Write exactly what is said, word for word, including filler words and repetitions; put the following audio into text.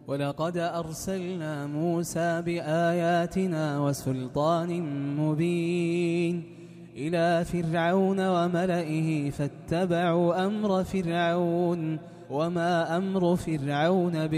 ولقد أرسلنا موسى بآياتنا وسلطان مبين إلى فرعون وملئه فاتبعوا أمر فرعون وما أمر فرعون